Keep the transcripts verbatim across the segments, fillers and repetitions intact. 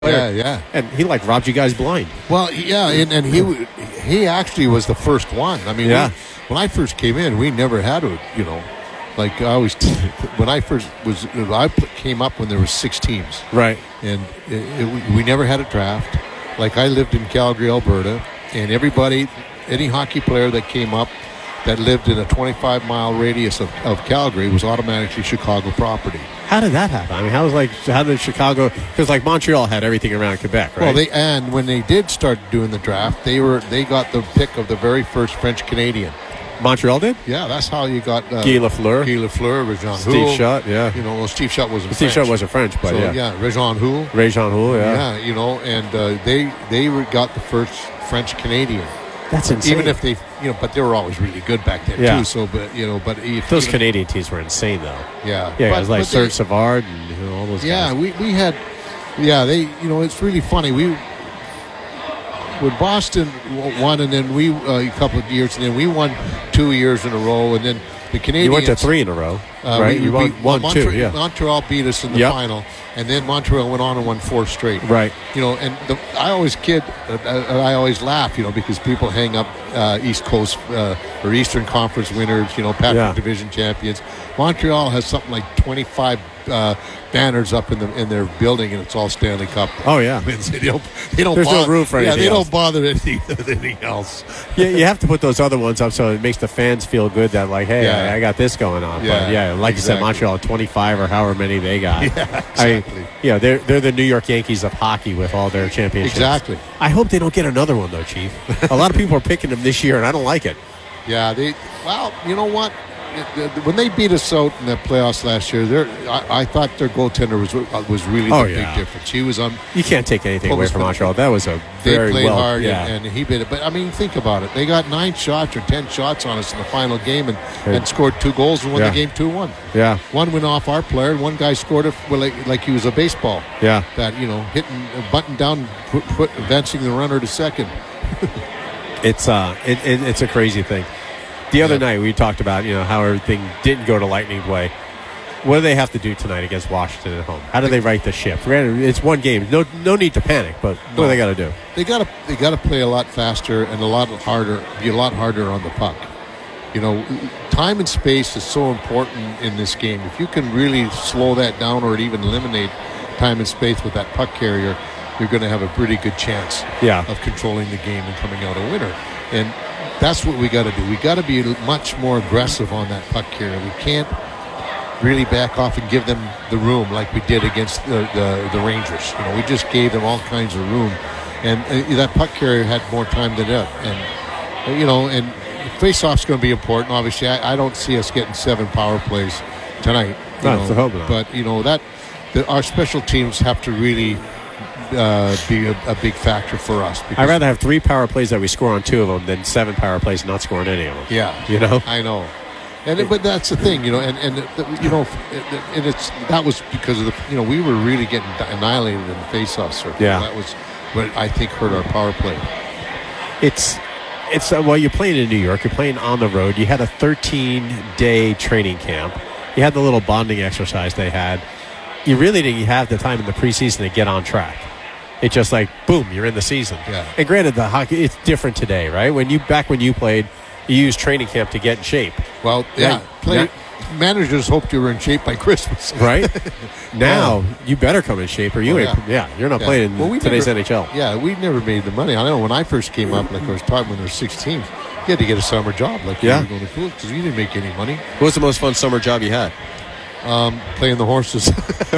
Yeah, yeah. And he, like, robbed you guys blind. Well, yeah, and, and he he actually was the first one. I mean, yeah. we, when I first came in, we never had a, you know, like I always, when I first was, I came up when there was six teams. Right. And it, it, we never had a draft. Like, I lived in Calgary, Alberta, and everybody, any hockey player that came up that lived in a twenty-five mile radius of, of Calgary was automatically Chicago property. How did that happen? I mean, how was like how did Chicago? Because like Montreal had everything around Quebec, right? Well, they and when they did start doing the draft, they were they got the pick of the very first French Canadian. Montreal did? Yeah, that's how you got uh, Guy Lafleur, Guy Lafleur, Réjean Steve Houle. Schutt, yeah. You know, well, Steve Schutt wasn't Steve French. Schutt wasn't French, but so, yeah, yeah, Réjean Houle, Réjean Houle, yeah, yeah, you know, and uh, they they were, got the first French Canadian. That's insane. Even if they, you know, but they were always really good back then yeah. too. So, but you know, but if, those you know, Canadian teams were insane, though. Yeah, yeah, but, it was like but Serge they, Savard and you know, all those. Yeah, guys. we we had, yeah, they, you know, it's really funny. We when Boston won, and then we uh, a couple of years, and then we won two years in a row, and then the Canadians. You went to three in a row, uh, right? We, you we, won one, Montreal, two, yeah. Montreal beat us in the yep. final, and then Montreal went on and won four straight. Right. You know, and the, I always kid, uh, I always laugh, you know, because people hang up uh, East Coast uh, or Eastern Conference winners, you know, Patrick yeah. Division champions. Montreal has something like twenty-five uh, banners up in the in their building, and it's all Stanley Cup. Oh yeah, wins. They don't. They don't. There's bother, no room for yeah, anything. they else. don't bother anything, anything else. Yeah, you have to put those other ones up so it makes the fans feel good that like, hey, Yeah. I, I got this going on. Yeah, but yeah, like exactly. you said, Montreal twenty-five or however many they got. Yeah, exactly. I, yeah, they're they're the New York Yankees of hockey with all their championships. Exactly. I hope they don't get another one though, Chief. A lot of people are picking them this year, and I don't like it. Yeah, they. Well, you know what? When they beat us out in the playoffs last year, I, I thought their goaltender was was really the oh, big yeah. difference. He was on. You can't take anything away from Montreal. That was a They very played well, hard, yeah. and, and he bit it. But I mean, think about it. They got nine shots or ten shots on us in the final game, and, and scored two goals and won yeah. the game two one. Yeah, one went off our player, and one guy scored it well, like, like he was a baseball. Yeah, that you know, hitting, button down, put, put, advancing the runner to second. it's uh, it, it, it's a crazy thing. The other yeah. night we talked about, you know, how everything didn't go to Lightning's way. What do they have to do tonight against Washington at home? How do they right the ship? Granted, it's one game. No no need to panic, but what no. do they got to do? They got to they got to play a lot faster and a lot harder, be a lot harder on the puck. You know, time and space is so important in this game. If you can really slow that down or even eliminate time and space with that puck carrier, you're going to have a pretty good chance yeah. of controlling the game and coming out a winner. And that's what we got to do. We got to be much more aggressive on that puck carrier. We can't really back off and give them the room like we did against the, the, the Rangers. You know, we just gave them all kinds of room, and uh, that puck carrier had more time than that. And uh, you know, and face-off's going to be important. Obviously, I, I don't see us getting seven power plays tonight. You no, know, I hope not. But you know that the, our special teams have to really. Uh, be a, a big factor for us. I'd rather have three power plays that we score on two of them than seven power plays not scoring any of them. Yeah, you know, I know, and it, but that's the thing, you know, and and you know, and it's that was because of the you know we were really getting annihilated in the face-off circle. Yeah, that was what I think hurt our power play. It's it's uh, well, you're playing in New York, you're playing on the road. You had a thirteen day training camp. You had the little bonding exercise they had. You really didn't have the time in the preseason to get on track. It's just like, boom, you're in the season. Yeah. And granted, the hockey, it's different today, right? When you back when you played, you used training camp to get in shape. Well, yeah, Right. play, Now- managers hoped you were in shape by Christmas, right? Now you better come in shape, or you Oh, ain't. yeah. Yeah, you're not Yeah. playing Well, we today's never- N H L. Yeah, we never made the money. I know when I first came up, like I was talking when there were sixteen, you had to get a summer job, like Yeah. you were going to school because you didn't make any money. What was the most fun summer job you had? Um, playing the horses.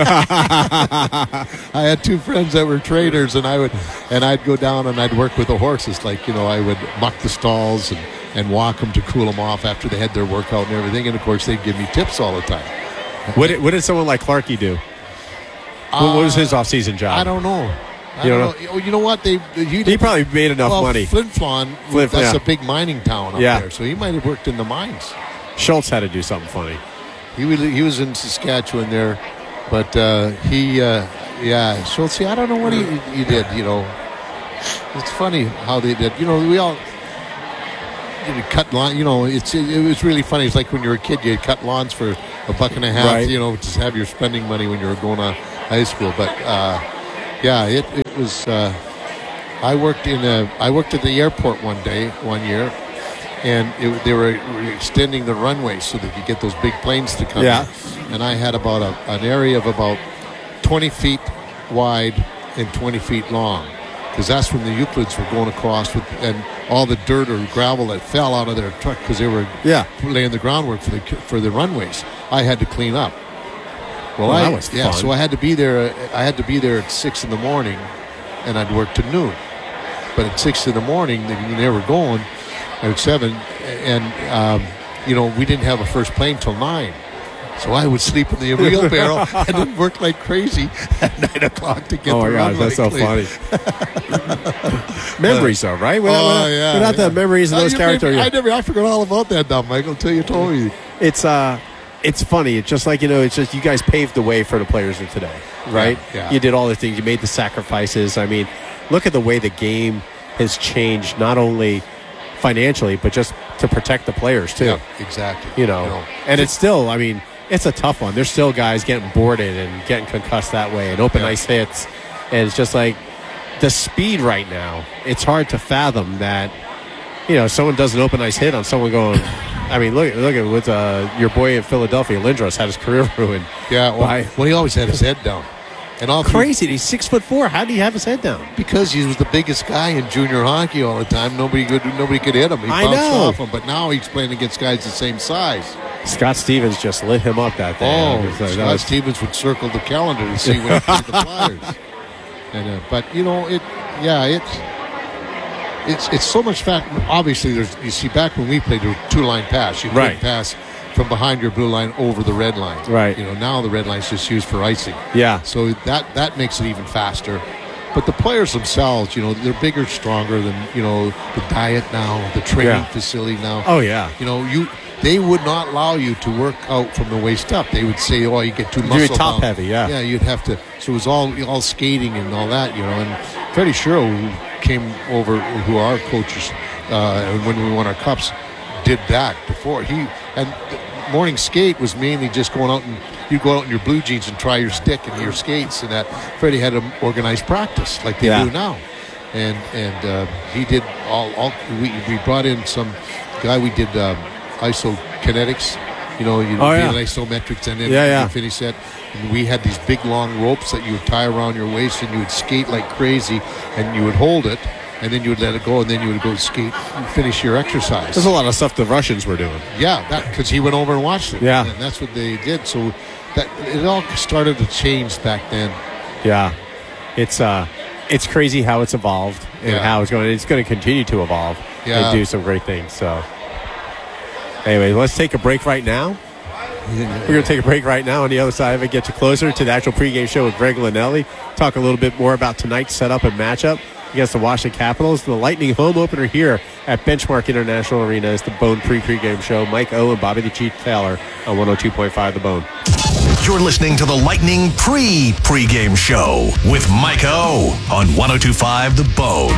I had two friends that were traders, and I would, and I'd go down and I'd work with the horses. Like you know, I would muck the stalls and, and walk them to cool them off after they had their workout and everything. And of course, they'd give me tips all the time. What did, what did someone like Clarkie do? Uh, what was his off-season job? I don't know. I You don't don't know. Oh, you know what? They he, He probably made enough well, money. Flin Flon, Flin- that's yeah. a big mining town up Yeah. there, so he might have worked in the mines. Schultz had to do something funny. He was, he was in Saskatchewan there, but uh, he, uh, yeah, Schultz, I don't know what he, he did, you know. It's funny how they did. You know, we all you know, cut lawn, you know, it's, it, it was really funny. It's like when you were a kid, you cut lawns for a buck and a half, Right. you know, just have your spending money when you were going to high school. But, uh, Yeah, it, it was. Uh, I worked in a. I worked at the airport one day, one year, and it, they were extending the runway so they could get those big planes to come Yeah. in. And I had about a, an area of about twenty feet wide and twenty feet long, because that's when the Euclids were going across with, and all the dirt or gravel that fell out of their truck because they were Yeah. laying the groundwork for the for the runways. I had to clean up. Well, Well, I, that was yeah, fun. so I had to be there. I had to be there at six in the morning, and I'd work to noon. But at six in the morning, they, they were going at seven, and um, you know we didn't have a first plane till nine. So I would sleep in the wheelbarrow and then work like crazy at nine o'clock to get Oh the my gosh, runway that's so clean. funny. Memories, though, right? We're not, Oh, we're not, yeah, we're not yeah. the memories of Uh, those you characters. made me- I never, I forgot all about that now, Michael, until you told me. It's uh, it's funny. It's just like, you know, it's just you guys paved the way for the players of today, right? Yeah, yeah. You did all the things. You made the sacrifices. I mean, look at the way the game has changed, not only financially, but just to protect the players too. Yeah, exactly. You know, and it's still, I mean, it's a tough one. There's still guys getting boarded and getting concussed that way, and open Yeah. ice hits, and it's just like the speed right now. It's hard to fathom that, you know, someone does an open ice hit on someone going. I mean, look, look at with uh, your boy in Philadelphia, Lindros had his career ruined. yeah. Well, by- well, he always had his head down, and all through- Crazy. He's six foot four. How do you have his head down? because he was the biggest guy in junior hockey all the time. Nobody could, nobody could hit him. He I bounced know. off him, but now he's playing against guys the same size. Scott Stevens just lit him up that day. Oh, It was like, that Scott was- Stevens would circle the calendar to see when he played the Flyers. And uh, but you know it, yeah, it's it's it's so much fact. Obviously, there's you see back when we played, there was two line pass. You couldn't Right. pass from behind your blue line over the red line. Right. You know now the red line's just used for icing. Yeah. So that that makes it even faster. But the players themselves, you know, they're bigger, stronger than you know the diet now, the training Yeah. facility now. Oh, yeah. You know, you they would not allow you to work out from the waist up. They would say, "Oh, you get too You're muscle top bound." heavy, yeah. Yeah, you'd have to. So it was all all skating and all that, you know. And Freddie Sherrill, who came over, who are our coaches, uh, and when we won our cups, did that before he and the morning skate was mainly just going out and you go out in your blue jeans and try your stick and your skates and that. Freddie had an organized practice like they Yeah. do now, and and uh, he did all. all we we brought in some guy. We did um, isokinetics. You know, you Oh, did yeah. an isometrics and then Yeah, yeah. you finish that. And we had these big long ropes that you would tie around your waist and you would skate like crazy and you would hold it and then you would let it go and then you would go skate and finish your exercise. There's a lot of stuff the Russians were doing. Yeah, that because he went over and watched it. Yeah. And that's what they did. So that it all started to change back then. Yeah, it's uh, it's crazy how it's evolved and Yeah. how it's going. It's going to continue to evolve Yeah. and do some great things. So, anyway, let's take a break right now. We're going to take a break right now. On the other side of it, get you closer to the actual pregame show with Greg Linnelli. Talk a little bit more about tonight's setup and matchup against the Washington Capitals. The Lightning home opener here at Benchmark International Arena is the Bone pre-pregame show. Mike O and Bobby the Chief Taylor on one oh two point five The Bone. You're listening to the Lightning pre-pregame show with Mike O on one oh two point five The Bone.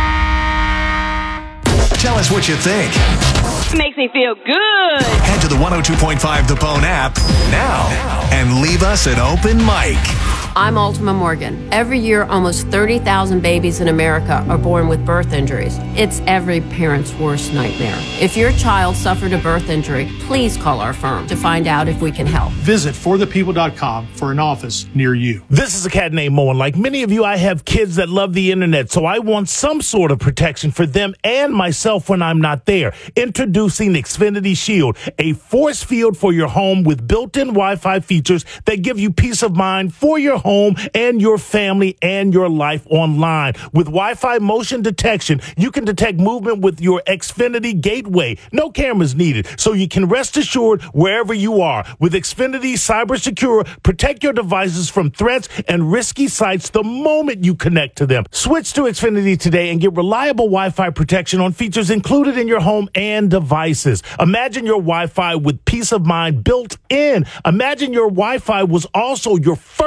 Tell us what you think. Makes me feel good. Head to the one oh two point five The Bone app now and leave us an open mic. I'm Ultima Morgan. Every year, almost thirty thousand babies in America are born with birth injuries. It's every parent's worst nightmare. If your child suffered a birth injury, please call our firm to find out if we can help. Visit for the people dot com for an office near you. This is a cat named Mo, and like many of you, I have kids that love the internet, so I want some sort of protection for them and myself when I'm not there. Introducing Xfinity Shield, a force field for your home with built-in Wi-Fi features that give you peace of mind for your home and your family and your life online. With Wi-Fi motion detection, you can detect movement with your Xfinity gateway. No cameras needed, so you can rest assured wherever you are. With Xfinity Cyber Secure, protect your devices from threats and risky sites the moment you connect to them. Switch to Xfinity today and get reliable Wi-Fi protection on features included in your home and devices. Imagine your Wi-Fi with peace of mind built in. Imagine your Wi-Fi was also your first line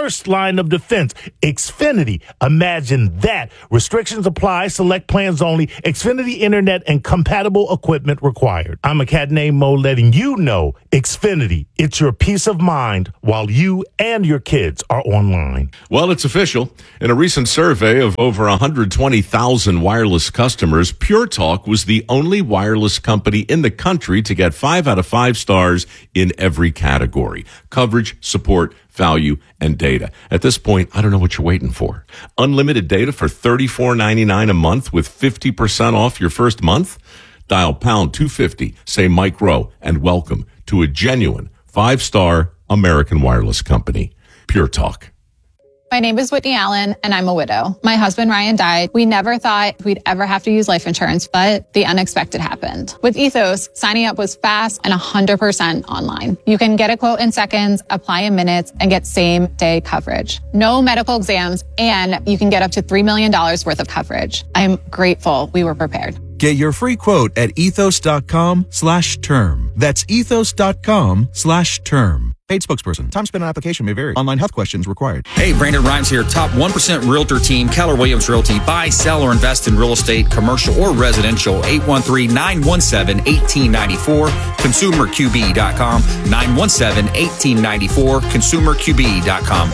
line of defense. Xfinity. Imagine that. Restrictions apply. Select plans only. Xfinity Internet and compatible equipment required. I'm a cat named Mo, letting you know Xfinity. It's your peace of mind while you and your kids are online. Well, it's official. In a recent survey of over one hundred twenty thousand wireless customers, Pure Talk was the only wireless company in the country to get five out of five stars in every category: coverage, support, value, and data. At this point, I don't know what you're waiting for. Unlimited data for thirty-four ninety-nine a month with fifty percent off your first month? Dial pound two fifty, say Mike Rowe, and welcome to a genuine five-star American wireless company. Pure Talk. My name is Whitney Allen, and I'm a widow. My husband, Ryan, died. We never thought we'd ever have to use life insurance, but the unexpected happened. With Ethos, signing up was fast and one hundred percent online. You can get a quote in seconds, apply in minutes, and get same-day coverage. No medical exams, and you can get up to three million dollars worth of coverage. I'm grateful we were prepared. Get your free quote at ethos.com slash term. That's ethos.com slash term. Paid spokesperson. Time spent on application may vary. Online health questions required. Hey, Brandon Rhymes here. Top one percent Realtor team, Keller Williams Realty. Buy, sell, or invest in real estate, commercial or residential. eight one three, nine one seven, one eight nine four. consumer q b dot com. nine one seven, one eight nine four. consumer q b dot com.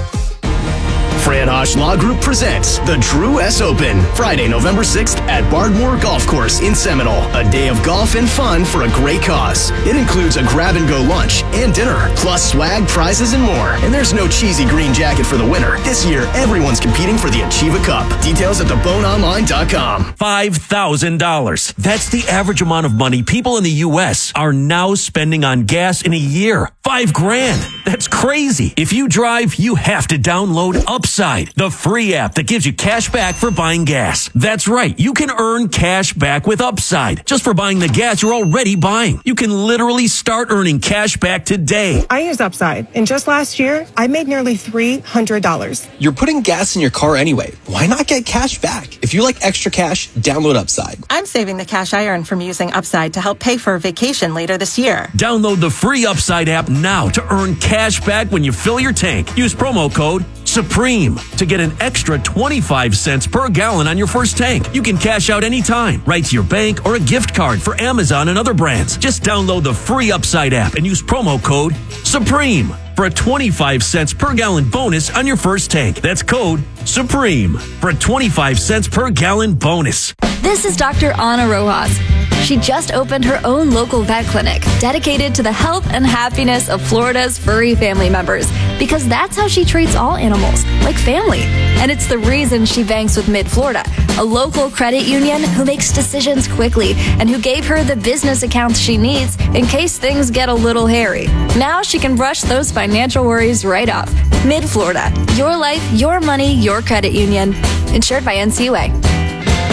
Fran Osh Law Group presents the Drew S. Open, Friday, November sixth at Bardmore Golf Course in Seminole. A day of golf and fun for a great cause. It includes a grab-and-go lunch and dinner, plus swag, prizes, and more. And there's no cheesy green jacket for the winner. This year, everyone's competing for the Achieva Cup. Details at the bone online dot com. five thousand dollars. That's the average amount of money people in the U S are now spending on gas in a year. Five grand. That's crazy. If you drive, you have to download Upside, the free app that gives you cash back for buying gas. That's right. You can earn cash back with Upside just for buying the gas you're already buying. You can literally start earning cash back today. I use Upside, and just last year, I made nearly three hundred dollars. You're putting gas in your car anyway. Why not get cash back? If you like extra cash, download Upside. I'm saving the cash I earn from using Upside to help pay for a vacation later this year. Download the free Upside app now to earn cash back when you fill your tank. Use promo code Supreme to get an extra twenty-five cents per gallon on your first tank. You can cash out anytime, right to your bank or a gift card for Amazon and other brands. Just download the free Upside app and use promo code Supreme for a twenty-five cents per gallon bonus on your first tank. That's code Supreme for a twenty-five cents per gallon bonus. This is Doctor Ana Rojas. She just opened her own local vet clinic dedicated to the health and happiness of Florida's furry family members, because that's how she treats all animals, like family. And it's the reason she banks with Mid-Florida, a local credit union who makes decisions quickly and who gave her the business accounts she needs in case things get a little hairy. Now she can brush those financial worries right off. Mid-Florida, your life, your money, your credit union. Insured by N C U A.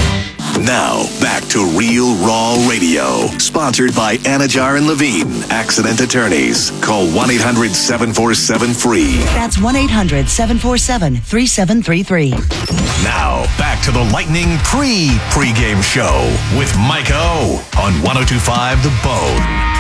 Now, back to Real Raw Radio. Sponsored by Anajar and Levine, Accident Attorneys. Call one eight hundred seven four seven free. That's one eight hundred seven four seven three seven three three. Now, back to the Lightning pre pregame show with Mike O on one oh two point five The Bone.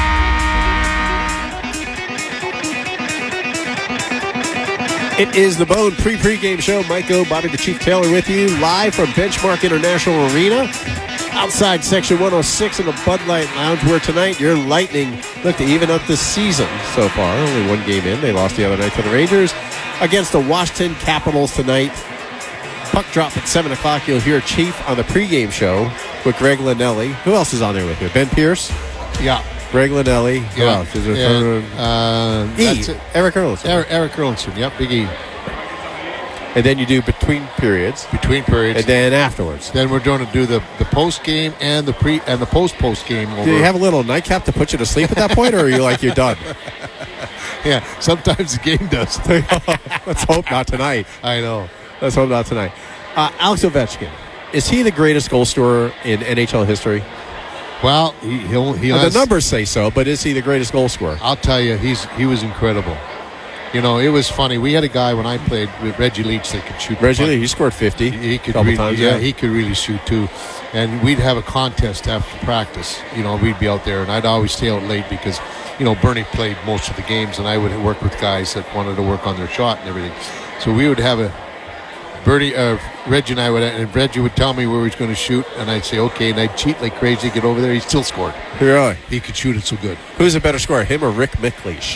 It is the Bone pre-pregame show. Mike O, Bobby the Chief Taylor with you, live from Benchmark International Arena, outside Section one oh six in the Bud Light Lounge, where tonight your Lightning look to even up this season so far. Only one game in. They lost the other night to the Rangers against the Washington Capitals tonight. Puck drop at seven o'clock. You'll hear Chief on the pregame show with Greg Linnelli. Who else is on there with you? Ben Pierce? Yeah. Greg Linnelli. Who Yeah. else? Is there And, uh, E. that's it. Eric Erlinson. Eric, Eric Erlinson. Yep, Big E. And then you do between periods. Between periods. And then afterwards. Then we're going to do the, the post game and the pre and the post post game. Over. Do you have a little nightcap to put you to sleep at that point, or are you like you're done? Yeah, sometimes the game does. Let's hope not tonight. I know. Let's hope not tonight. Uh, Alex Ovechkin, is he the greatest goal scorer in N H L history? Well, he he'll, he well, has, the numbers say so, but is he the greatest goal scorer? I'll tell you, he's he was incredible. You know, it was funny. We had a guy when I played with Reggie Leach that could shoot. Reggie Leach, he scored fifty. He, he could couple really, times, yeah, yeah, he could really shoot too. And we'd have a contest after practice. You know, we'd be out there, and I'd always stay out late because, you know, Bernie played most of the games, and I would work with guys that wanted to work on their shot and everything. So we would have a Bertie, uh, Reggie and I would, and Reggie would tell me where he was going to shoot, and I'd say okay, and I'd cheat like crazy, get over there. He still scored. Really? He could shoot it so good. Who's a better scorer, him or Rick McLeish?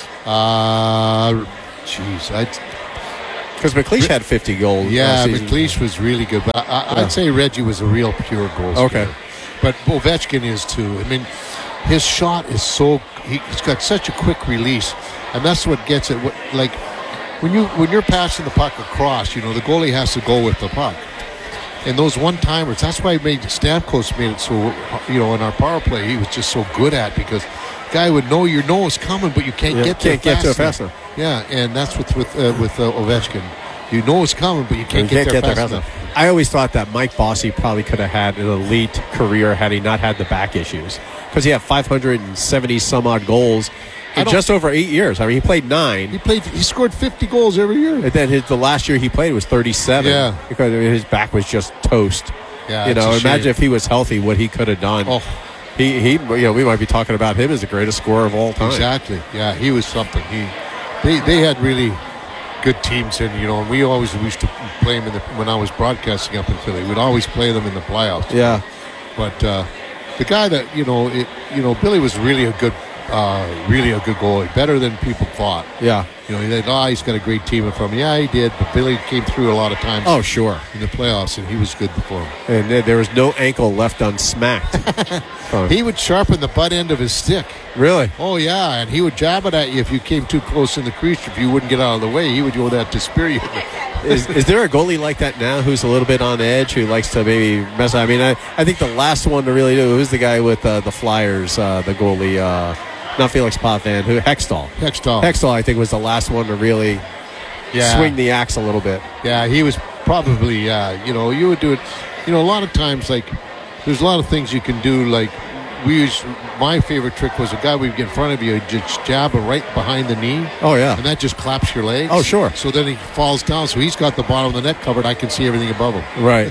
Uh, jeez, I'd. Because McLeish had fifty goals. Yeah, McLeish was really good, but I, Yeah. I'd say Reggie was a real pure goal scorer. Okay. But Ovechkin is too. I mean, his shot is so he, he's got such a quick release, and that's what gets it. What, like when you when you're passing the puck across, you know the goalie has to go with the puck. And those one timers, that's why he made Stamkos made it so. You know, in our power play, he was just so good at because guy would know you know it's coming, but you can't Yeah, get to can't it get fast to it fast enough. Yeah, and that's with with uh, with uh, Ovechkin. You know it's coming, but you can't, You get, can't there, get there fast fast enough. enough. I always thought that Mike Bossy probably could have had an elite career had he not had the back issues. Because he had five hundred seventy some odd goals in just over eight years. I mean, he played nine. He played. He scored fifty goals every year. And then his, the last year he played was thirty-seven. Yeah. Because his back was just toast. Yeah, you it's know, a imagine shame. if he was healthy, what he could have done. Oh. He, he, you know, we might be talking about him as the greatest scorer of all time. Exactly. Yeah, he was something. He, they, they had really good teams, and you know, and we always used to play them in the, when I was broadcasting up in Philly. We'd always play them in the playoffs. Yeah. But uh, the guy that you know, it, you know, Billy was really a good, uh, really a good goalie, better than people thought. Yeah. You know, they oh, he's got a great team in front of him. Yeah, he did, but Billy came through a lot of times. Oh, sure. In the playoffs, and he was good before him. And there, there was no ankle left unsmacked. Oh. He would sharpen the butt end of his stick. Really? Oh, yeah, and he would jab it at you if you came too close in the crease. If you wouldn't get out of the way, he would go that to spear you. is, is there a goalie like that now who's a little bit on edge, who likes to maybe mess? I mean, I, I think the last one to really do, who's the guy with uh, the Flyers, uh, the goalie, uh, not Felix Potvin, who Hextall. Hextall. Hextall, I think, was the last one to really Yeah. swing the axe a little bit. Yeah, he was probably, uh, you know, you would do it. You know, a lot of times, like, there's a lot of things you can do. Like, we use, my favorite trick was a guy would get in front of you, just jab it right behind the knee. Oh, yeah. And that just claps your legs. Oh, sure. So then he falls down. So he's got the bottom of the net covered. I can see everything above him. Right.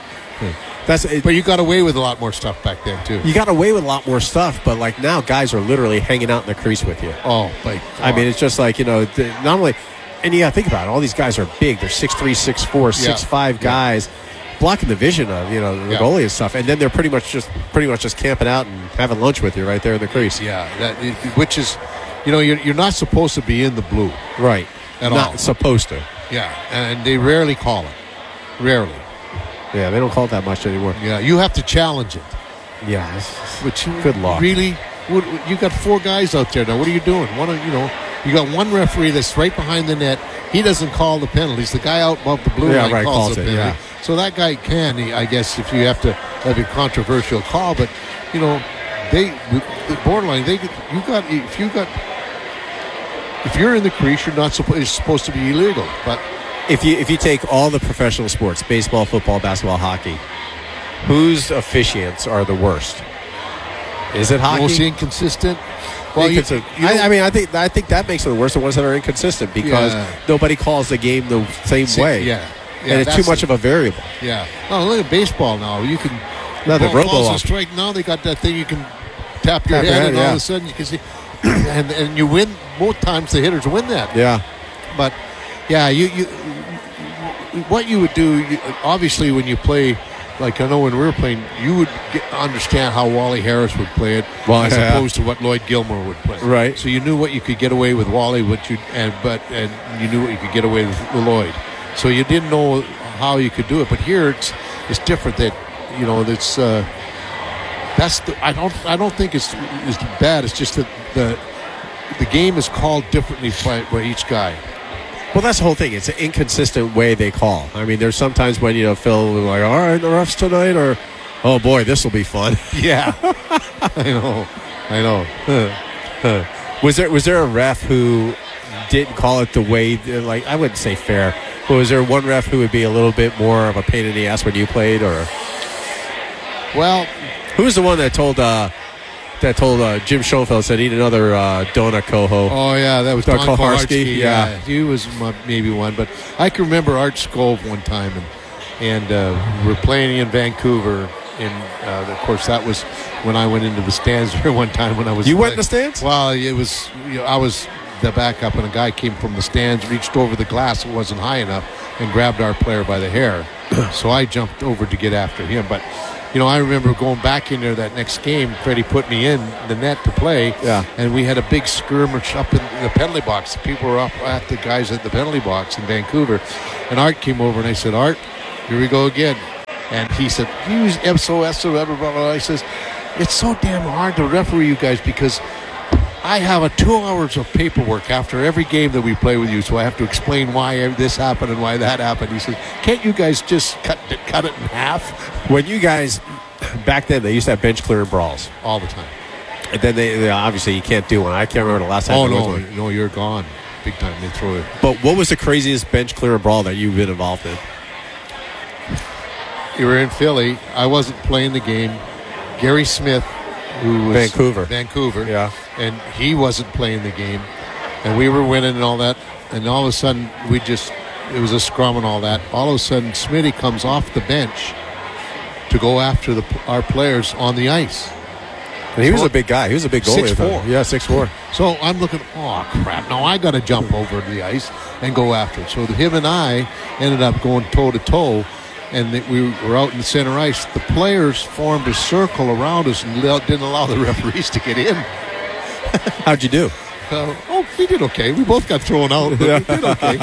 That's it. But you got away with a lot more stuff back then, too. You got away with a lot more stuff, but like now, guys are literally hanging out in the crease with you. Oh, like, I mean, it's just like, you know, th- not only, and you got to think about it, all these guys are big. They're six three, six four, six five guys blocking the vision of, you know, the Yeah. goalie and stuff. And then they're pretty much just pretty much just camping out and having lunch with you right there in the crease. Yeah, that, it, which is, you know, you're, you're not supposed to be in the blue. Right. At not all. supposed to. Yeah, and they rarely call it. Rarely. Yeah, they don't call it that much anymore. Yeah, you have to challenge it. Yeah. Which Good luck. Really, what, you got four guys out there now. What are you doing? One, of- you know, you got one referee that's right behind the net. He doesn't call the penalties. The guy out above the blue Yeah, line right, calls, calls the it, penalty. yeah. So that guy can, he, I guess, if you have to have a controversial call. But you know, they the borderline. They you got if you got if you're in the crease, you're not supposed. It's supposed to be illegal, but. If you if you take all the professional sports, baseball, football, basketball, hockey, whose officiants are the worst? Is it hockey? Most inconsistent. Well, you, Inconsistent. you know- I, I mean, I think I think that makes it the worst. The ones that are inconsistent because Yeah. nobody calls the game the same See, way. yeah. Yeah, and it's too that's much the- of a variable. Yeah. Oh, look at baseball now. You can. No, the ball robo falls a ump. strike. Now they got that thing you can tap your Tap your head, head, and all yeah. of a sudden you can see, and and you win. Both times the hitters win that. Yeah. But yeah, you you what you would do you, obviously when you play. Like I know when we were playing, you would get, understand how Wally Harris would play it, Well, as yeah. opposed to what Lloyd Gilmore would play. Right. So you knew what you could get away with Wally, what you and but and you knew what you could get away with Lloyd. So you didn't know how you could do it. But here it's it's different. That you know that's uh, that's the, I don't I don't think it's it's bad. It's just that the the game is called differently by, by each guy. Well, that's the whole thing. It's an inconsistent way they call. I mean, there's sometimes when, you know, Phil will be like, all right, the refs tonight, or, oh, boy, this will be fun. Yeah. I know. I know. was there was there a ref who didn't call it the way, like, I wouldn't say fair, but was there one ref who would be a little bit more of a pain in the ass when you played, or? Well, who was the one that told uh, that told uh, Jim Schoenfeld said eat another uh, donut, Coho? Oh yeah, that was Don Don Koharski. Koharski. Yeah. Yeah, he was my, maybe one, but I can remember Art Scove one time, and and uh, we were playing in Vancouver, and uh, of course that was when I went into the stands there one time when I was. You went playing. in the stands? Well, it was. You know, I was the backup, and a guy came from the stands, reached over the glass, it wasn't high enough, and grabbed our player by the hair. So I jumped over to get after him. But, you know, I remember going back in there that next game. Freddie put me in the net to play, yeah. and we had a big skirmish up in the penalty box. People were up at the guys at the penalty box in Vancouver. And Art came over, and I said, Art, here we go again. And he said, use S O S or whatever. Blah, blah, blah. I says, it's so damn hard to referee you guys because I have a two hours of paperwork after every game that we play with you, so I have to explain why this happened and why that happened. He says, can't you guys just cut it, cut it in half? When you guys, back then, they used to have bench clearing brawls. All the time. And then they, they obviously, you can't do one. I can't remember the last time. Oh, there was no, one. no, you're gone. Big time, they throw it. But what was the craziest bench clearing brawl that you've been involved in? You were in Philly. I wasn't playing the game. Gary Smith, who was Vancouver. Vancouver. Yeah. And he wasn't playing the game. And we were winning and all that. And all of a sudden, we just, it was a scrum and all that. All of a sudden, Smitty comes off the bench to go after the our players on the ice. And he was a big guy. He was a big goalie. six four. Yeah, six four. So I'm looking, oh, crap. Now I got to jump over to the ice and go after it. So him and I ended up going toe-to-toe. And we were out in the center ice. The players formed a circle around us and didn't allow the referees to get in. How'd you do? Uh, oh, we did okay. We both got thrown out, but we did okay.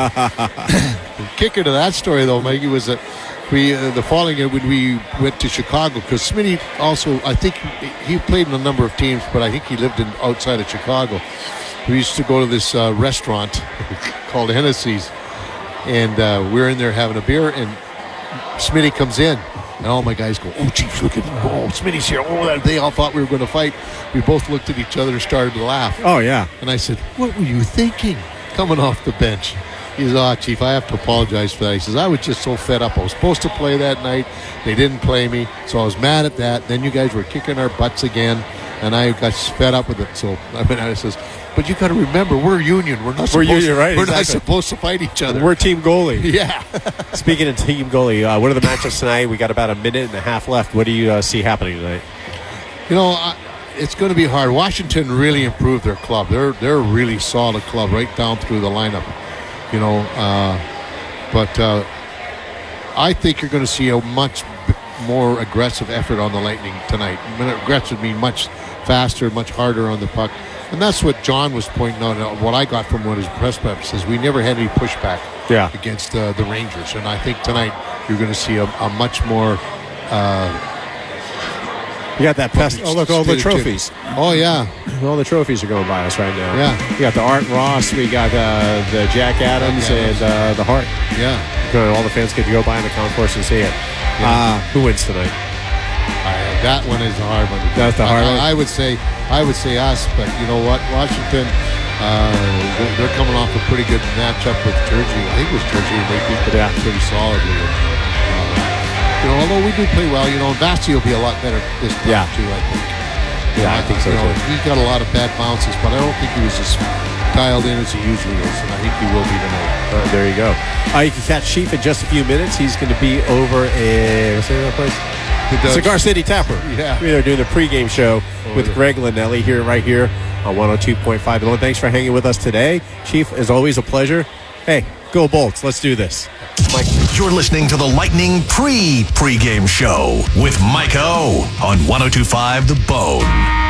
The kicker to that story, though, Mikey, was that we uh, the following year when we went to Chicago, because Smitty also, I think he played in a number of teams, but I think he lived in outside of Chicago. We used to go to this uh, restaurant called Hennessy's, and uh, we were in there having a beer, and Smitty comes in, and all my guys go, oh, Chief, look at him. Oh, Smitty's here. Oh, they all thought we were going to fight. We both looked at each other and started to laugh. Oh, yeah. And I said, what were you thinking coming off the bench? He says, oh, Chief, I have to apologize for that. He says, I was just so fed up. I was supposed to play that night. They didn't play me, so I was mad at that. Then you guys were kicking our butts again, and I got fed up with it. So I mean, I says, but you got to remember, we're union. We're not We're supposed, union, right? We're Exactly. not supposed to fight each other. We're team goalie. Yeah. Speaking of team goalie, uh, what are the matchups tonight? We got about a minute and a half left. What do you uh, see happening tonight? You know, I, it's going to be hard. Washington really improved their club. They're they're a really solid club right down through the lineup. You know, uh, but uh, I think you're going to see a much b- more aggressive effort on the Lightning tonight. I mean, aggressive mean much faster, much harder on the puck. And that's what John was pointing out, what I got from what his press conference is. We never had any pushback yeah. against uh, the Rangers. And I think tonight you're going to see a, a much more... Uh, you got that pest. Oh, look, all the trophies. Oh, yeah. All the trophies are going by us right now. Yeah. We got the Art Ross. We got uh, the Jack Adams Jack and uh, the Hart. Yeah. Good. All the fans get to go by in the concourse and see it. Yeah. Uh, who wins tonight? Uh, that one is a hard one. That's the hard I, one? I would say I would say us, but you know what? Washington, uh, they're, they're coming off a pretty good matchup with Turgey. I think it was Turgey. They beat them yeah. pretty solidly. Uh, you know, although we do play well, you know, Vasti will be a lot better this time yeah. too, I think. Yeah, I think so you know, too. He's got a lot of bad bounces, but I don't think he was as dialed in as he usually is, and I think he will be tonight. Uh, there you go. Uh, you can catch Chief in just a few minutes. He's going to be over in what's the name of that place? Cigar City Tapper. Yeah. We're doing the pregame show oh, with yeah. Greg Linnelli here, right here on one oh two point five. And thanks for hanging with us today. Chief, as always, a pleasure. Hey, go Bolts. Let's do this. Mike. You're listening to the Lightning pre-pregame show with Mike O on one oh two point five The Bone.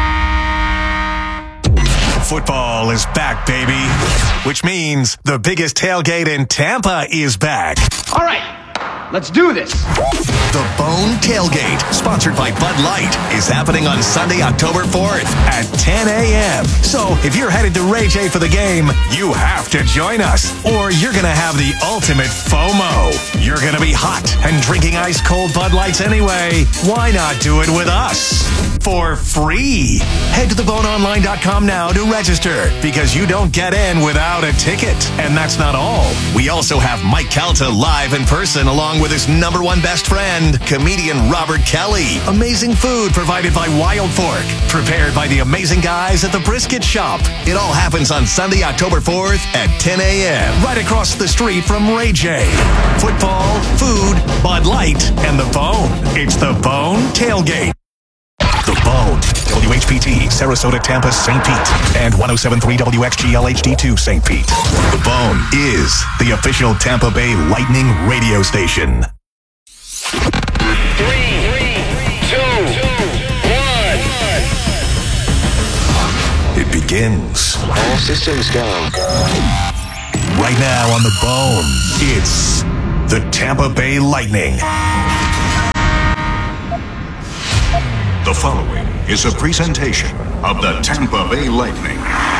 Football is back, baby, which means the biggest tailgate in Tampa is back. All right, let's do this. The Bone Tailgate, sponsored by Bud Light, is happening on Sunday, October fourth at ten a.m. So if you're headed to Ray J for the game, you have to join us, or you're going to have the ultimate FOMO. You're going to be hot and drinking ice-cold Bud Lights anyway. Why not do it with us? For free. Head to the bone online dot com now to register, because you don't get in without a ticket. And that's not all. We also have Mike Calta live in person, along with his number one best friend, comedian Robert Kelly. Amazing food provided by Wild Fork, prepared by the amazing guys at the Brisket Shop. It all happens on Sunday, October fourth at ten a.m. right across the street from Ray J. Football, food, Bud Light, and the Bone. It's the Bone Tailgate. The Bone, W H P T, Sarasota, Tampa, Saint Pete, and one oh seven point three W X G L H D two, Saint Pete. The Bone is the official Tampa Bay Lightning radio station. Three, two, one. It begins. All systems go. Right now on The Bone, it's the Tampa Bay Lightning. The following is a presentation of the Tampa Bay Lightning.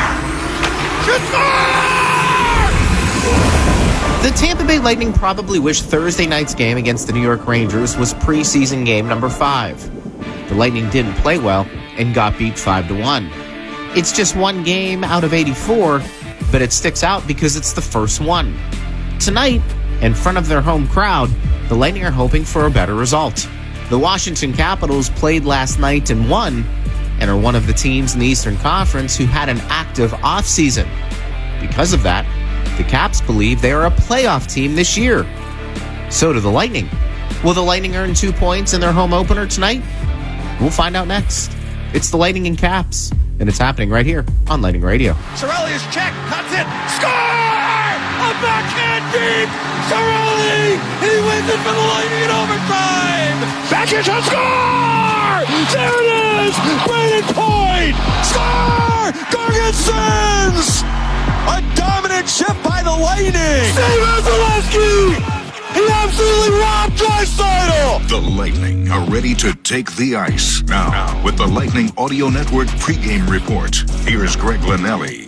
The Tampa Bay Lightning probably wish Thursday night's game against the New York Rangers was preseason game number five. The Lightning didn't play well and got beat five to one. It's just one game out of eighty-four, but it sticks out because it's the first one. Tonight, in front of their home crowd, the Lightning are hoping for a better result. The Washington Capitals played last night and won, and are one of the teams in the Eastern Conference who had an active offseason. Because of that, the Caps believe they are a playoff team this year. So do the Lightning. Will the Lightning earn two points in their home opener tonight? We'll find out next. It's the Lightning and Caps, and it's happening right here on Lightning Radio. Cirelli is checked, cuts it, score! A backhand deep! Cirelli! He wins it for the Lightning in overtime! Backhand shot, score! There it is! Brayden Point! Score! Gargensons! A dominant shift by the Lightning! Steve Vasilevsky! He absolutely robbed Draisaitl! The Lightning are ready to take the ice. Now, with the Lightning Audio Network pregame report, here's Greg Linnelli.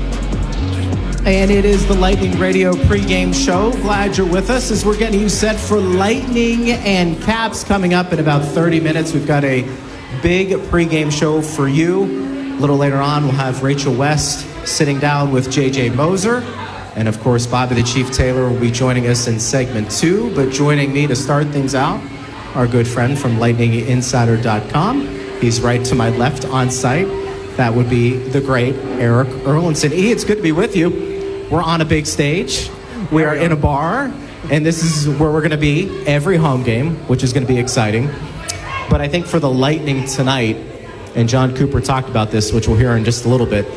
And it is the Lightning Radio pregame show. Glad you're with us as we're getting you set for Lightning and Caps coming up in about thirty minutes. We've got a big pregame show for you. A little later on, we'll have Rachel West sitting down with J J Moser. And of course, Bobby the Chief Taylor will be joining us in segment two. But joining me to start things out, our good friend from lightning insider dot com. He's right to my left on site. That would be the great Eric Erlinson. E, it's good to be with you. We're on a big stage. We are in a bar. And this is where we're going to be every home game, which is going to be exciting. But I think for the Lightning tonight, and John Cooper talked about this, which we'll hear in just a little bit,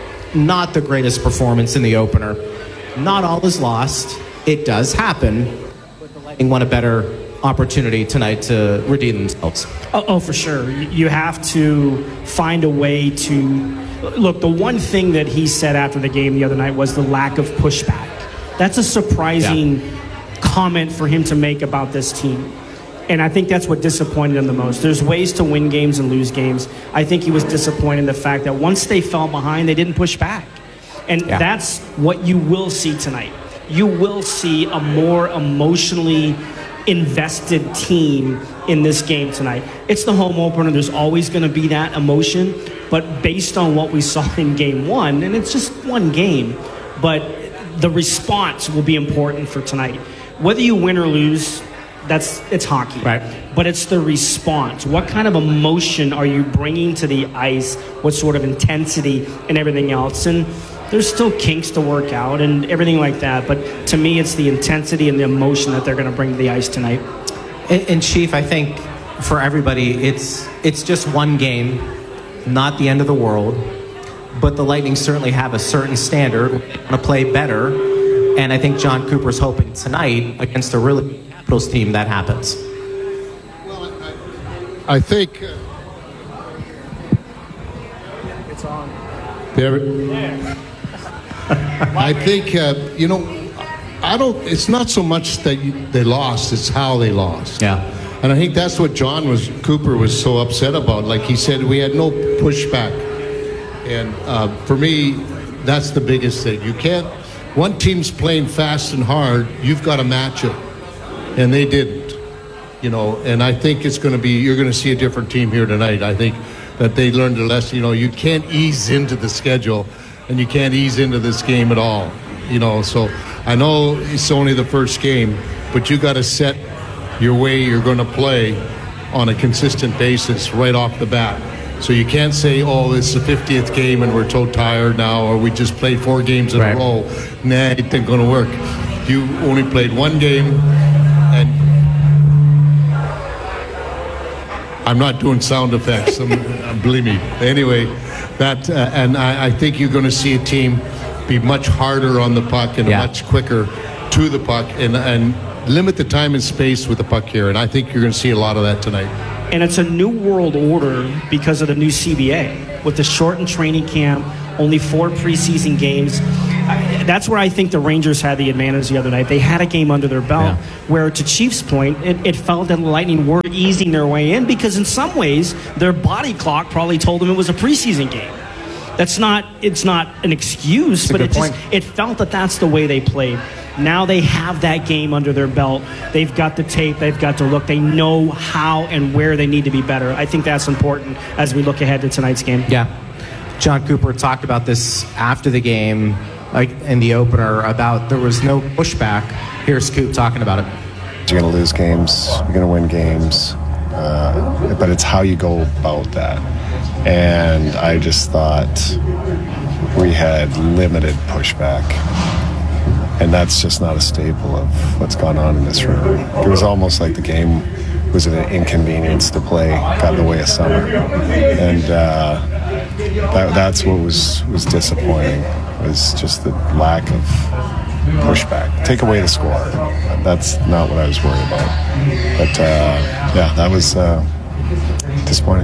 not the greatest performance in the opener. Not all is lost. It does happen. But the Lightning want a better opportunity tonight to redeem themselves. Oh, oh, for sure. You have to find a way to... Look, the one thing that he said after the game the other night was the lack of pushback. That's a surprising yeah. comment for him to make about this team. And I think that's what disappointed him the most. There's ways to win games and lose games. I think he was disappointed in the fact that once they fell behind, they didn't push back. And yeah. that's what you will see tonight. You will see a more emotionally invested team in this game tonight. It's the home opener. There's always going to be that emotion. But based on what we saw in game one, and it's just one game, but the response will be important for tonight. Whether you win or lose, that's it's hockey. Right. But it's the response. What kind of emotion are you bringing to the ice? What sort of intensity and everything else? And there's still kinks to work out and everything like that. But to me, it's the intensity and the emotion that they're going to bring to the ice tonight. And, and Chief, I think for everybody, it's it's just one game, not the end of the world. But the Lightning certainly have a certain standard. They want to play better. And I think John Cooper's hoping tonight against a really Capitals team that happens. Well, I, I think... Uh, it's on. There. I think, uh, you know, I don't, it's not so much that you, they lost, it's how they lost. Yeah. And I think that's what John was, Cooper was so upset about. Like he said, we had no pushback. And uh, for me, that's the biggest thing. You can't, one team's playing fast and hard, you've got to match it. And they didn't, you know, and I think it's going to be, you're going to see a different team here tonight. I think that they learned a lesson. You know, you can't ease into the schedule and you can't ease into this game at all, you know. So I know it's only the first game, but you got to set your way you're going to play on a consistent basis right off the bat. So you can't say, oh, it's the fiftieth game and we're so tired now, or we just played four games in right. a row. Nah, it ain't going to work. You only played one game, and I'm not doing sound effects. I'm, uh, believe me. Anyway, that uh, and I, I think you're going to see a team be much harder on the puck and Yeah. much quicker to the puck and and limit the time and space with the puck here. And I think you're going to see a lot of that tonight. And it's a new world order because of the new C B A. With the shortened training camp, only four preseason games. I, that's where I think the Rangers had the advantage the other night. They had a game under their belt where, to Chiefs' point, it, it felt that the Lightning were easing their way in because in some ways their body clock probably told them it was a preseason game. That's not, it's not an excuse, That's a but good it just, point. it felt that that's the way they played. Now they have that game under their belt. They've got the tape. They've got the look. They know how and where they need to be better. I think that's important as we look ahead to tonight's game. Yeah. John Cooper talked about this after the game, like in the opener, about there was no pushback. Here's Coop talking about it. You're going to lose games. You're going to win games. Uh, but it's how you go about that. And I just thought we had limited pushback. And that's just not a staple of what's gone on in this room. It was almost like the game was an inconvenience to play, got in the way of summer. And uh, that, that's what was, was disappointing, was just the lack of pushback. Take away the score. That's not what I was worried about. But, uh, yeah, that was uh, disappointing.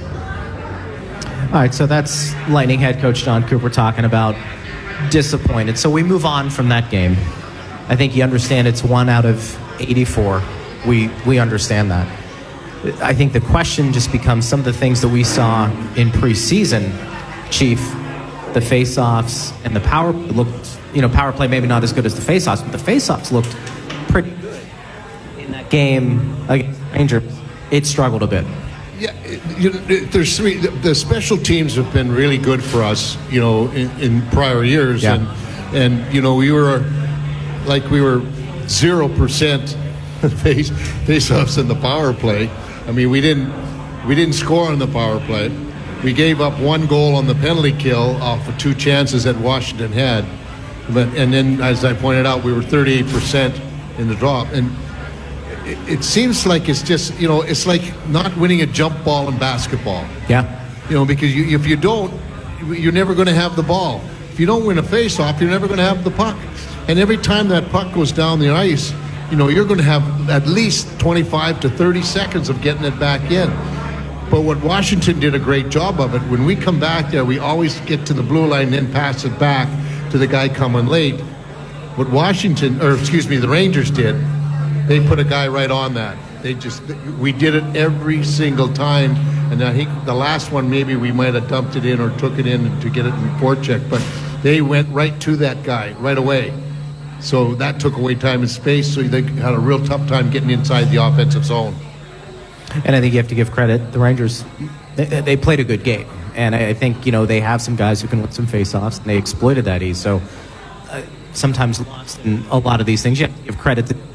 All right, so that's Lightning head coach John Cooper talking about disappointed. So we move on from that game. I think you understand it's one out of eighty-four. We we understand that. I think the question just becomes some of the things that we saw in preseason, Chief, the face-offs and the power looked, you know, power play maybe not as good as the face-offs, but the face-offs looked pretty good in that game against Rangers. It struggled a bit. Yeah, you know, there's three. The special teams have been really good for us, you know, in, in prior years, Yeah. and and you know we were like we were zero percent face face-offs in the power play. I mean, we didn't we didn't score on the power play. We gave up one goal on the penalty kill off of two chances that Washington had, but and then as I pointed out, we were thirty-eight percent in the drop and. It seems like it's just, you know, it's like not winning a jump ball in basketball. Yeah. You know, because you, if you don't, you're never going to have the ball. If you don't win a face-off, you're never going to have the puck. And every time that puck goes down the ice, you know, you're going to have at least twenty-five to thirty seconds of getting it back in. But what Washington did a great job of it. When we come back there, we always get to the blue line and then pass it back to the guy coming late. What Washington, or excuse me, the Rangers did, they put a guy right on that. They just, we did it every single time. And I think the last one, maybe we might have dumped it in or took it in to get it in forecheck, but they went right to that guy right away. So that took away time and space. So they had a real tough time getting inside the offensive zone. And I think you have to give credit. The Rangers, they, they played a good game. And I think, you know, they have some guys who can win some faceoffs, and they exploited that ease. So uh, sometimes lost in a lot of these things. You have to give credit to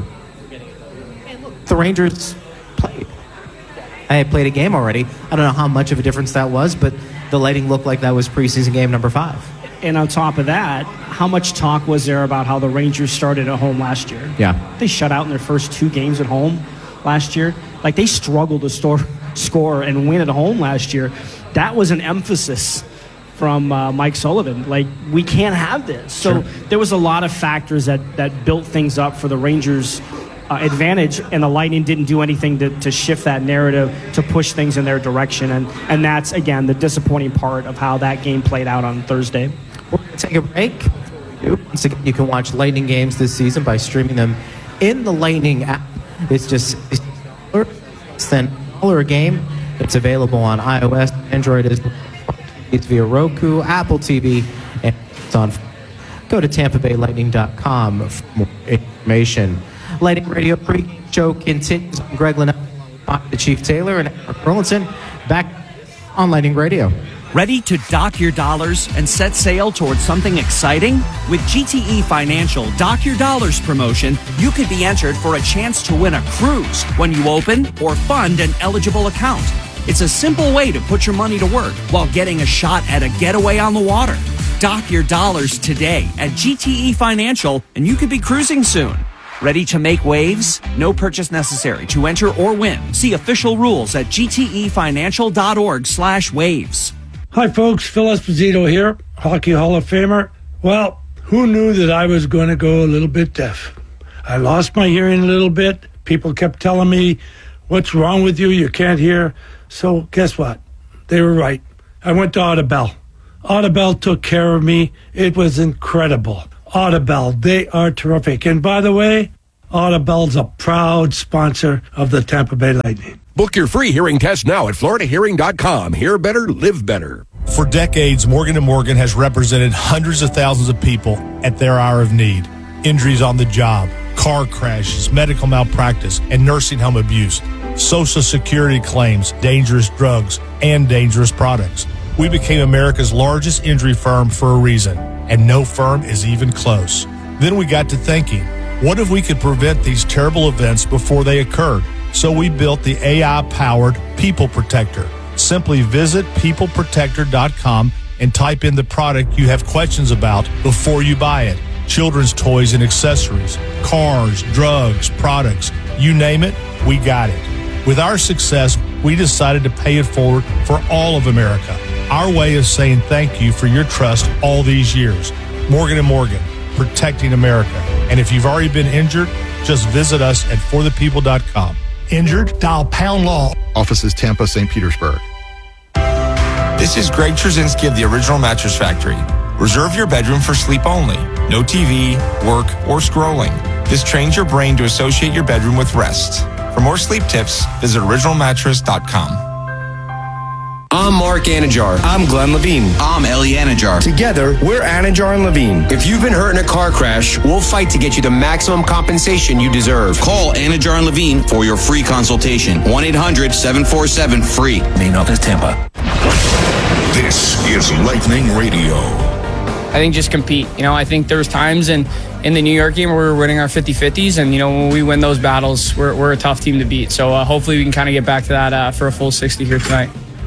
the Rangers played. I played a game already. I don't know how much of a difference that was, but the Lightning looked like that was preseason game number five. And on top of that, how much talk was there about how the Rangers started at home last year? Yeah. They shut out in their first two games at home last year. Like, they struggled to store, score and win at home last year. That was an emphasis from uh, Mike Sullivan. Like, we can't have this. So Sure. there was a lot of factors that, that built things up for the Rangers' Uh, advantage, and the Lightning didn't do anything to, to shift that narrative, to push things in their direction, and and that's, again, the disappointing part of how that game played out on Thursday. We're going to take a break. Once again, you can watch Lightning games this season by streaming them in the Lightning app. It's just it's then a dollar a game. It's available on iOS, Android, as well. It's via Roku, Apple T V, and it's on. Go to tampa bay lightning dot com for more information. Lightning Radio pre-game show continues. I'm Greg Linnell, the Chief Taylor, and Eric Burlinson back on Lightning Radio. Ready to dock your dollars and set sail towards something exciting? With G T E Financial Dock Your Dollars promotion, you could be entered for a chance to win a cruise when you open or fund an eligible account. It's a simple way to put your money to work while getting a shot at a getaway on the water. Dock your dollars today at G T E Financial, and you could be cruising soon. Ready to make waves? No purchase necessary to enter or win. See official rules at gtefinancial.org slash waves. Hi, folks. Phil Esposito here, Hockey Hall of Famer. Well, who knew that I was going to go a little bit deaf? I lost my hearing a little bit. People kept telling me, what's wrong with you? You can't hear. So guess what? They were right. I went to Audibel. Audibel took care of me. It was incredible. Audibel, they are terrific. And by the way, Audibel's a proud sponsor of the Tampa Bay Lightning. Book your free hearing test now at florida hearing dot com. Hear better, live better. For decades, Morgan and Morgan has represented hundreds of thousands of people at their hour of need. Injuries on the job, car crashes, medical malpractice, and nursing home abuse, Social Security claims, dangerous drugs, and dangerous products. We became America's largest injury firm for a reason, and no firm is even close. Then we got to thinking, what if we could prevent these terrible events before they occurred? So we built the A I-powered People Protector. Simply visit people protector dot com and type in the product you have questions about before you buy it. Children's toys and accessories, cars, drugs, products, you name it, we got it. With our success, we decided to pay it forward for all of America. Our way of saying thank you for your trust all these years. Morgan and Morgan, protecting America. And if you've already been injured, just visit us at for the people dot com. Injured? Dial pound law. Offices Tampa, Saint Petersburg. This is Greg Trzynski of the Original Mattress Factory. Reserve your bedroom for sleep only. No T V, work, or scrolling. This trains your brain to associate your bedroom with rest. For more sleep tips, visit original mattress dot com. I'm Mark Anajar. I'm Glenn Levine. I'm Ellie Anajar. Together, we're Anajar and Levine. If you've been hurt in a car crash, we'll fight to get you the maximum compensation you deserve. Call Anajar and Levine for your free consultation. one eight hundred seven four seven free. Main office, Tampa. This is Lightning Radio. I think just compete. You know, I think there was times in, in the New York game where we were winning our fifty-fifties, and, you know, when we win those battles, we're, we're a tough team to beat. So uh, hopefully we can kind of get back to that uh, for a full sixty here tonight.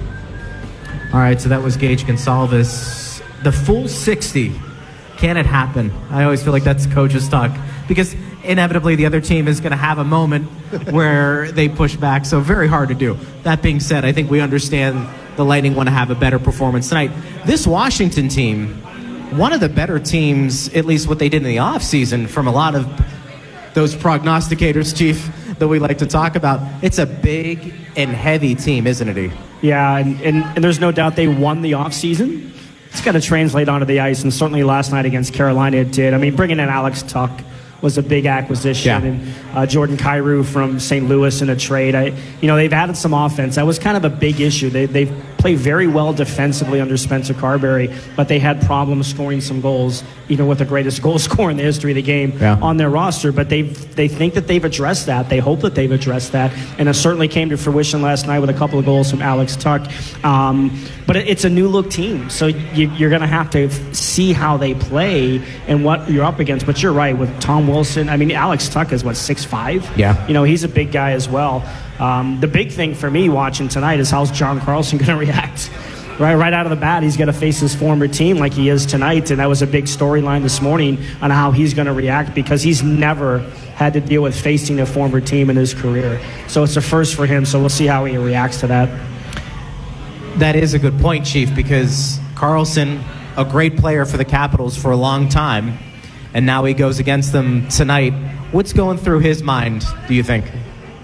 All right, so that was Gage Gonsalves. The full sixty. Can it happen? I always feel like that's coach's talk, because inevitably the other team is going to have a moment where they push back, so very hard to do. That being said, I think we understand the Lightning want to have a better performance tonight. This Washington team, one of the better teams, at least what they did in the offseason, from a lot of those prognosticators, Chief, that we like to talk about. It's a big and heavy team, isn't it? Yeah, and, and, and there's no doubt they won the offseason. It's got to translate onto the ice, and certainly last night against Carolina it did. I mean, bringing in Alex Tuch was a big acquisition, yeah. and uh, Jordan Kyrou from Saint Louis in a trade. I, you know, they've added some offense. That was kind of a big issue. They they play very well defensively under Spencer Carberry, but they had problems scoring some goals, even with the greatest goal scorer in the history of the game yeah. on their roster. But they they think that they've addressed that. They hope that they've addressed that, and it certainly came to fruition last night with a couple of goals from Alex Tuch. Um, but it, it's a new look team, so you, you're going to have to see how they play and what you're up against. But you're right, with Tom Wilson. I mean, Alex Tuch is what, six five? Yeah. You know, he's a big guy as well. Um, the big thing for me watching tonight is how's John Carlson going to react? Right, right out of the bat, he's going to face his former team like he is tonight, and that was a big storyline this morning on how he's going to react, because he's never had to deal with facing a former team in his career. So it's a first for him, so we'll see how he reacts to that. That is a good point, Chief, because Carlson, a great player for the Capitals for a long time, and now he goes against them tonight. What's going through his mind, do you think?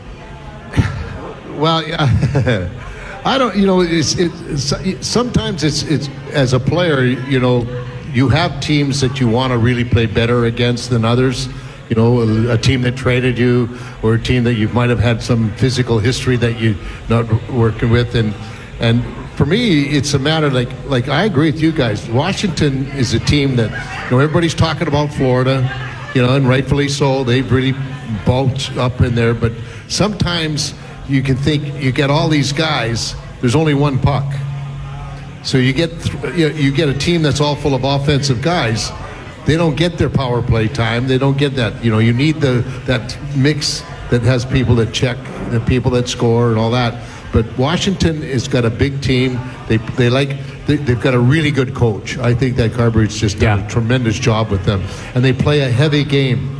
Well, yeah. I don't, you know, it's, it's, sometimes it's, it's, as a player, you know, you have teams that you want to really play better against than others. You know, a, a team that traded you, or a team that you might have had some physical history that you're not working with. And, and for me, it's a matter like, like I agree with you guys. Washington is a team that, you know, everybody's talking about Florida, you know, and rightfully so. They've really bulked up in there, but sometimes you can think you get all these guys, there's only one puck. So you get you get a team that's all full of offensive guys. They don't get their power play time. They don't get that. You know, you need the that mix that has people that check, the people that score and all that. But Washington has got a big team. They they like they, they've got a really good coach. I think that Carberry's just done yeah. a tremendous job with them, and they play a heavy game.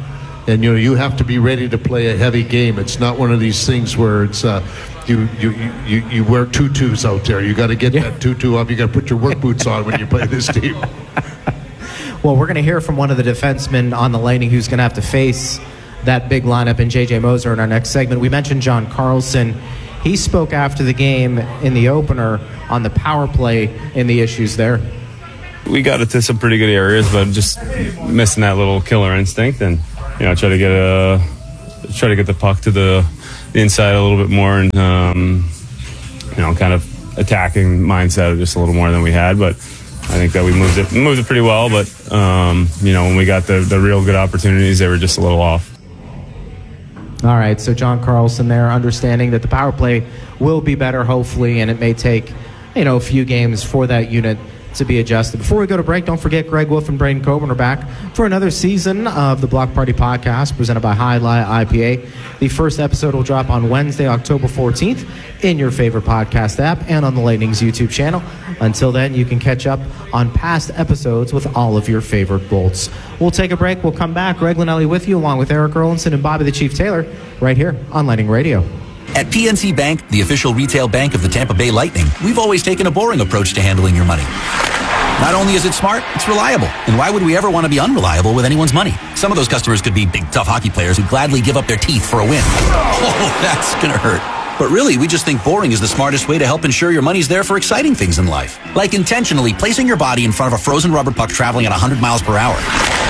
And you know you have to be ready to play a heavy game. It's not one of these things where it's uh, you, you you you wear tutus out there. You got to get yeah. that tutu up. You got to put your work boots on when you play this team. Well, we're going to hear from one of the defensemen on the Lightning who's going to have to face that big lineup in J J Moser in our next segment. We mentioned John Carlson. He spoke after the game in the opener on the power play and the issues there. We got it to some pretty good areas, but just missing that little killer instinct, and you know, try to get a try to get the puck to the, the inside a little bit more, and um, you know, kind of attacking mindset just a little more than we had, but. I think that we moved it moved it pretty well, but um, you know, when we got the, the real good opportunities, they were just a little off. All right, so John Carlson there, understanding that the power play will be better, hopefully, and it may take, you know, a few games for that unit to be adjusted. Before we go to break, don't forget Greg Wolf and Braden Coburn are back for another season of the Block Party Podcast presented by High Light I P A. The first episode will drop on Wednesday, October fourteenth in your favorite podcast app and on the Lightning's YouTube channel. Until then, you can catch up on past episodes with all of your favorite Bolts. We'll take a break. We'll come back. Greg Linelli with you along with Eric Erlinson and Bobby the Chief Taylor right here on Lightning Radio. At P N C Bank, the official retail bank of the Tampa Bay Lightning, we've always taken a boring approach to handling your money. Not only is it smart, it's reliable. And why would we ever want to be unreliable with anyone's money? Some of those customers could be big, tough hockey players who'd gladly give up their teeth for a win. Oh, that's gonna hurt. But really, we just think boring is the smartest way to help ensure your money's there for exciting things in life. Like intentionally placing your body in front of a frozen rubber puck traveling at one hundred miles per hour.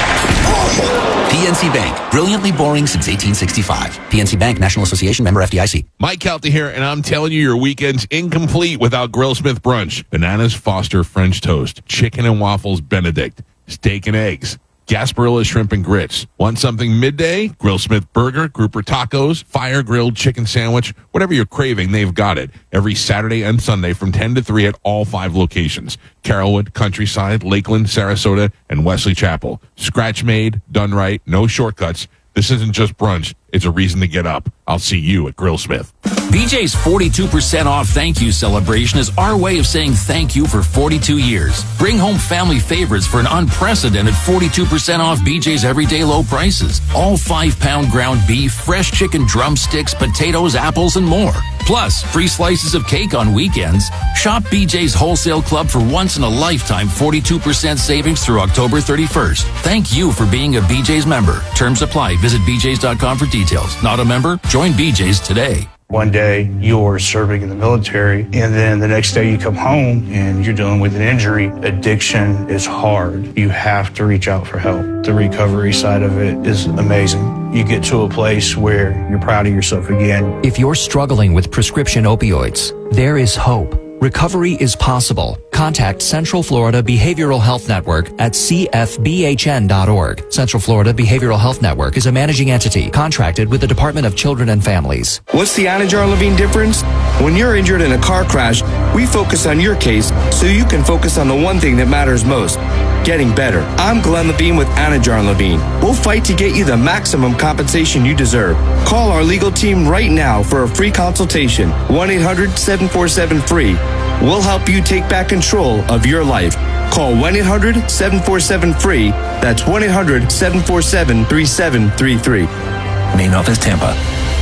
P N C Bank, brilliantly boring since eighteen sixty-five. P N C Bank, National Association, member F D I C. Mike Calta here, and I'm telling you, your weekend's incomplete without Grillsmith brunch. Bananas Foster French toast, chicken and waffles Benedict, steak and eggs, Gasparilla shrimp and grits. Want something midday? Grillsmith burger, grouper tacos, fire grilled chicken sandwich, whatever you're craving, they've got it. Every Saturday and Sunday from ten to three at all five locations. Carrollwood, Countryside, Lakeland, Sarasota, and Wesley Chapel. Scratch made, done right, no shortcuts. This isn't just brunch. It's a reason to get up. I'll see you at Grillsmith. B J's forty-two percent off thank you celebration is our way of saying thank you for forty-two years. Bring home family favorites for an unprecedented forty-two percent off B J's everyday low prices. All five-pound ground beef, fresh chicken drumsticks, potatoes, apples, and more. Plus, free slices of cake on weekends. Shop B J's Wholesale Club for once-in-a-lifetime forty-two percent savings through October thirty-first. Thank you for being a B J's member. Terms apply. Visit b j's dot com for details. Not a member? Join B J's today. One day you're serving in the military, and then the next day you come home and you're dealing with an injury. Addiction is hard. You have to reach out for help. The recovery side of it is amazing. You get to a place where you're proud of yourself again. If you're struggling with prescription opioids, there is hope. Recovery is possible. Contact Central Florida Behavioral Health Network at c f b h n dot org. Central Florida Behavioral Health Network is a managing entity contracted with the Department of Children and Families. What's the Anajar Levine difference? When you're injured in a car crash, we focus on your case so you can focus on the one thing that matters most, getting better. I'm Glenn Levine with Anajar Levine. We'll fight to get you the maximum compensation you deserve. Call our legal team right now for a free consultation. one eight hundred seven four seven free. We'll help you take back control of your life. Call one eight hundred seven four seven free. That's one eight hundred seven four seven three seven three three. Main office, Tampa.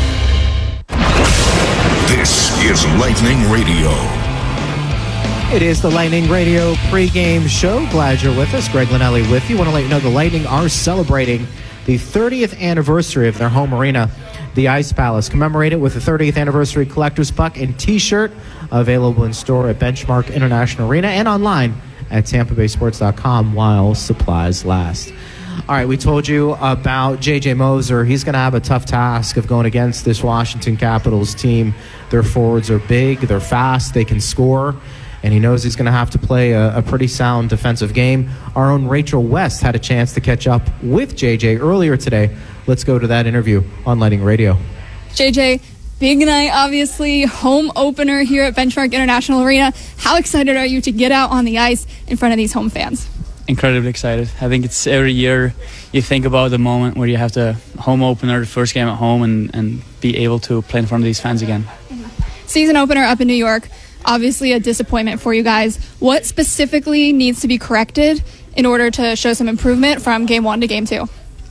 This is Lightning Radio. It is the Lightning Radio pregame show. Glad you're with us. Greg Linelli with you. Want to let you know the Lightning are celebrating the thirtieth anniversary of their home arena, the Ice Palace. Commemorate it with the thirtieth anniversary collector's puck and t-shirt available in store at Benchmark International Arena and online at tampa bay sports dot com while supplies last. All right, we told you about J J Moser. He's going to have a tough task of going against this Washington Capitals team. Their forwards are big, they're fast, they can score, and he knows he's going to have to play a, a pretty sound defensive game. Our own Rachel West had a chance to catch up with J J earlier today. Let's go to that interview on Lightning Radio. J J, big night, obviously, home opener here at Benchmark International Arena. How excited are you to get out on the ice in front of these home fans? Incredibly excited. I think it's every year you think about the moment where you have the home opener, the first game at home, and, and be able to play in front of these fans again. Season opener up in New York, obviously a disappointment for you guys. What specifically needs to be corrected in order to show some improvement from game one to game two?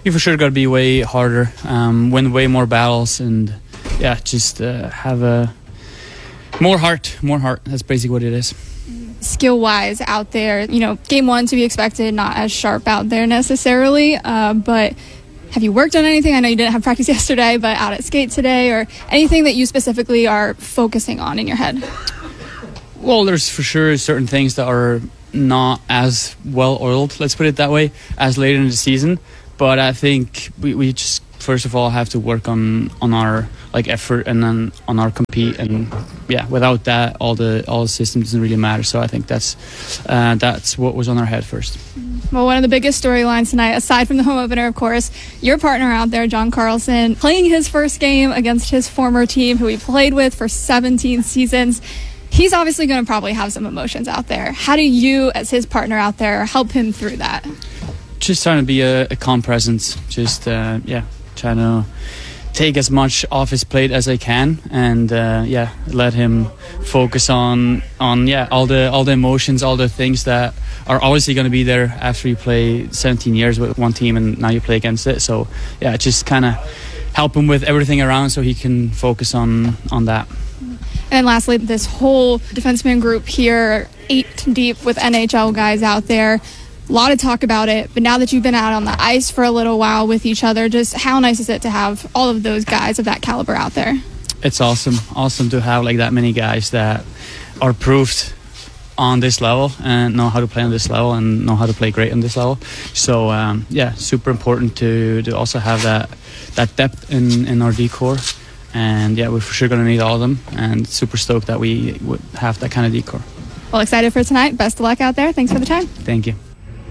we for sure got to be way harder, um, win way more battles, and yeah, just uh, have a more heart, more heart. That's basically what it is. Skill-wise out there, you know, game one to be expected, not as sharp out there necessarily, uh, but have you worked on anything? I know you didn't have practice yesterday, but out at skate today, or anything that you specifically are focusing on in your head? Well, there's for sure certain things that are not as well oiled, let's put it that way, as later in the season. But I think we, we just first of all have to work on, on our like effort and then on our compete, and yeah, without that, all the all the system doesn't really matter. So I think that's uh, that's what was on our head first. Well, one of the biggest storylines tonight, aside from the home opener, of course, your partner out there, John Carlson, playing his first game against his former team, who he played with for seventeen seasons. He's obviously going to probably have some emotions out there. How do you, as his partner out there, help him through that? Just trying to be a, a calm presence. Just, uh, yeah, trying to take as much off his plate as I can, and uh, yeah, let him focus on on yeah all the all the emotions, all the things that are obviously going to be there after you play seventeen years with one team and now you play against it. So yeah, just kind of help him with everything around so he can focus on on that. And then lastly, this whole defenseman group here, eight deep with N H L guys out there. A lot of talk about it, but now that you've been out on the ice for a little while with each other, just how nice is it to have all of those guys of that caliber out there? It's awesome. Awesome to have like that many guys that are proved on this level and know how to play on this level and know how to play great on this level. So um, yeah, super important to, to also have that that depth in, in our D-core. And yeah, we're for sure going to need all of them, and super stoked that we would have that kind of D-core. Well, excited for tonight. Best of luck out there. Thanks for the time. Thank you.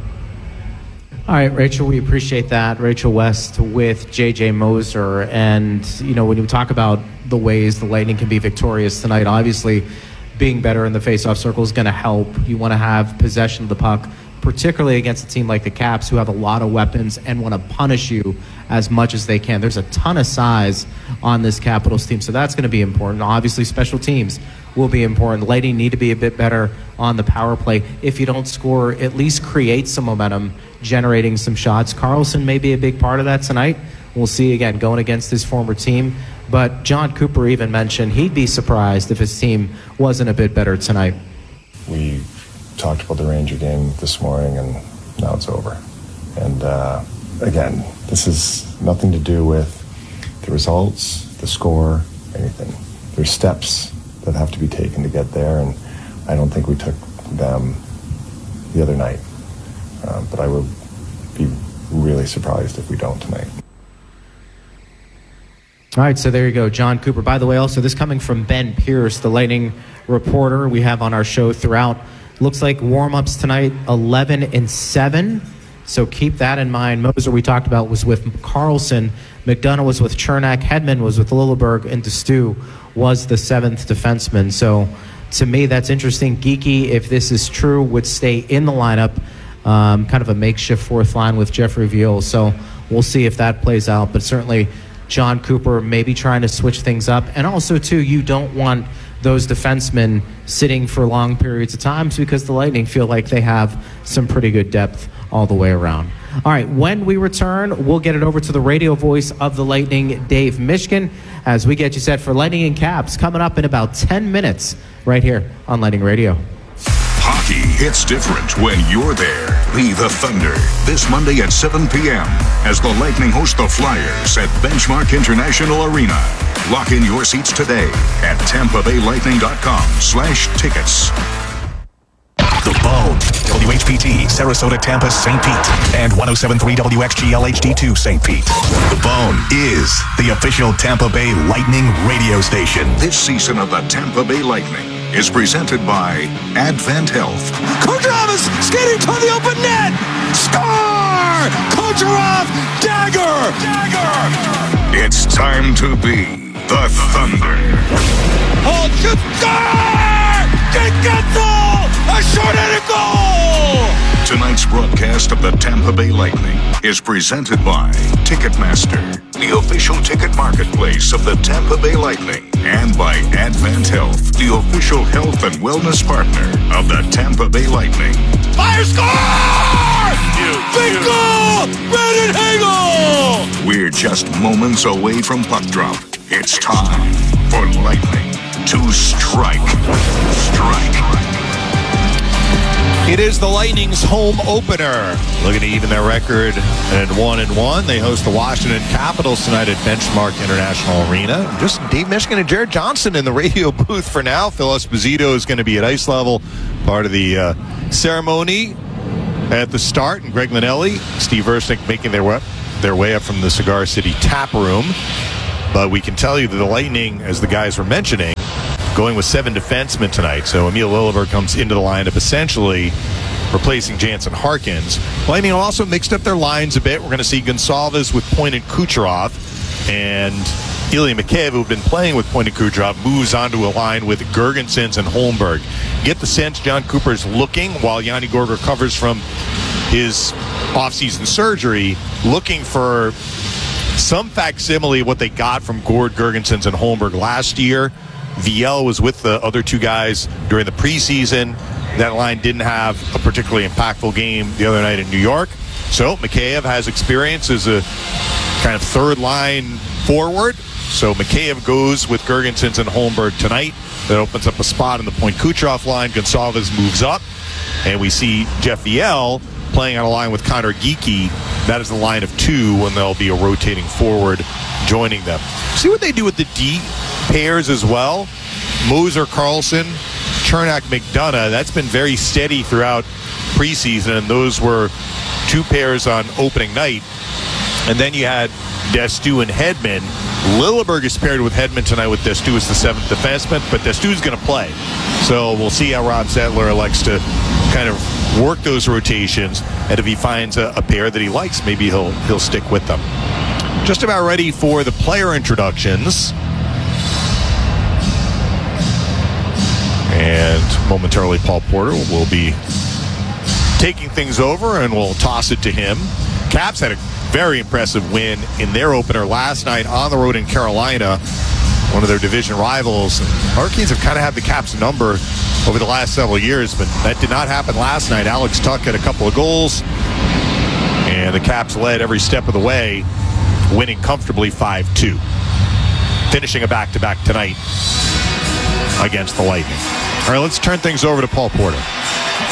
All right, Rachel, we appreciate that. Rachel West with J J Moser. And, you know, when you talk about the ways the Lightning can be victorious tonight, obviously being better in the face-off circle is going to help. You want to have possession of the puck, particularly against a team like the Caps, who have a lot of weapons and want to punish you as much as they can. There's a ton of size on this Capitals team, so that's going to be important. Obviously, special teams will be important. Lightning need to be a bit better on the power play. If you don't score, at least create some momentum, generating some shots. Carlson may be a big part of that tonight. We'll see, again, going against his former team. But John Cooper even mentioned he'd be surprised if his team wasn't a bit better tonight. We talked about the Ranger game this morning, and now it's over. And uh, again, this is nothing to do with the results, the score, anything. There's steps that have to be taken to get there, and I don't think we took them the other night. Uh, but I would be really surprised if we don't tonight. All right, so there you go, John Cooper. By the way, also this coming from Ben Pierce, the Lightning reporter we have on our show throughout. Looks like warm-ups tonight, eleven and seven. So keep that in mind. Moser, we talked about, was with Carlson. McDonough was with Chernak. Hedman was with Lilleberg. And DeStew was the seventh defenseman. So to me, that's interesting. Geeky, if this is true, would stay in the lineup. Um, kind of a makeshift fourth line with Jeffrey Viel. So we'll see if that plays out. But certainly John Cooper maybe trying to switch things up. And also, too, you don't want those defensemen sitting for long periods of times, because the Lightning feel like they have some pretty good depth all the way around. All right, when we return, we'll get it over to the radio voice of the Lightning, Dave Mishkin, as we get you set for Lightning and Caps coming up in about ten minutes right here on Lightning Radio. Hockey hits different when you're there. Be the Thunder this Monday at seven p.m. as the Lightning host the Flyers at Benchmark International Arena. Lock in your seats today at tampa bay lightning dot com slash tickets. The Bone, W H P T, Sarasota, Tampa, Saint Pete, and one oh seven point three W X G L H D two, Saint Pete. The Bone is the official Tampa Bay Lightning radio station. This season of the Tampa Bay Lightning is presented by Advent Health. Kucherov is skating toward the open net. Score! Kucherov, dagger! Dagger! It's time to be the Thunder. Hold, shoot, score! Gingetzel! A short-handed goal! Tonight's broadcast of the Tampa Bay Lightning is presented by Ticketmaster, the official ticket marketplace of the Tampa Bay Lightning. and by Advent Health, the official health and wellness partner of the Tampa Bay Lightning. Fire score! Big goal! Brandon Hagel! We're just moments away from puck drop. It's time for Lightning to strike. Strike. It is the Lightning's home opener. Looking to even their record at one and one. They host the Washington Capitals tonight at Benchmark International Arena. Just Dave Mishkin and Jared Johnson in the radio booth for now. Phil Esposito is going to be at ice level, part of the uh, ceremony at the start. And Greg Linelli, Steve Versnick making their way, their way up from the Cigar City tap room. But we can tell you that the Lightning, as the guys were mentioning, going with seven defensemen tonight. So Emil Lilleberg comes into the lineup essentially replacing Jansen Harkins. Lightning also mixed up their lines a bit. We're going to see Gonsalves with Point and Kucherov, and Ilya Mikheyev, who've been playing with Point and Kucherov, moves onto a line with Gergensons and Holmberg. Get the sense John Cooper's looking, while Yanni Gourde recovers from his offseason surgery, looking for some facsimile of what they got from Gourde, Gergensons, and Holmberg last year. Viel was with the other two guys during the preseason. That line didn't have a particularly impactful game the other night in New York. So Mikheyev has experience as a kind of third line forward. So Mikheyev goes with Gergensons and Holmberg tonight. That opens up a spot in the Point Kucherov line. Gonsalves moves up. And we see Jeff Viel playing on a line with Connor Geekie. That is the line of two when there'll be a rotating forward joining them. See what they do with the D pairs as well. Moser Carlson, Chernak McDonough. That's been very steady throughout preseason, and those were two pairs on opening night. And then you had Destu and Hedman. Lilleberg is paired with Hedman tonight with Destu as the seventh defenseman, but Destu's going to play. So we'll see how Rob Zettler elects to kind of work those rotations, and if he finds a, a pair that he likes, maybe he'll he'll stick with them. Just about ready for the player introductions. And momentarily, Paul Porter will be taking things over, and we'll toss it to him. Caps had a very impressive win in their opener last night on the road in Carolina, one of their division rivals. And Hurricanes have kind of had the Caps number over the last several years, but that did not happen last night. Alex Tuck had a couple of goals, and the Caps led every step of the way, winning comfortably five two. Finishing a back-to-back tonight against the Lightning. All right, let's turn things over to Paul Porter.